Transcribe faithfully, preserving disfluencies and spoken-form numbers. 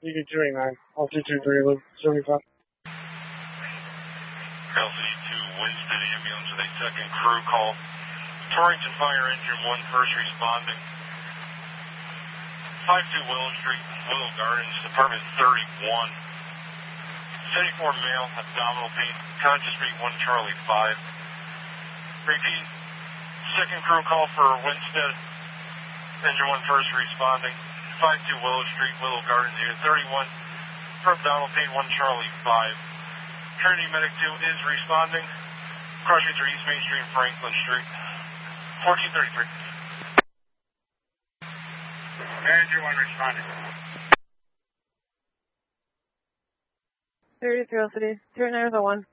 E D two eighty-nine, all two two three, loop seventy-five. L C D two, Winston ambulance with a second crew call. Torrington Fire Engine one, first responding. five two Willow Street, Willow Gardens, apartment thirty-one. seventy-four male, abdominal pain, conscious rate one Charlie five. Repeat, second crew call for Winstead, engine one first responding. five two Willow Street, Willow Gardens, unit thirty-one. For abdominal pain one Charlie five. Trinity Medic two is responding. Crossing through East Main Street and Franklin Street. fourteen thirty-three. Engine one responding. thirty-three L C D, two eight nine with a one.